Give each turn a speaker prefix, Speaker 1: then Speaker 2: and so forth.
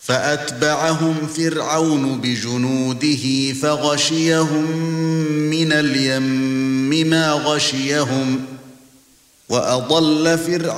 Speaker 1: فأتبعهم فرعون بجنوده فغشيهم من اليم ما غشيهم وأضل فرعون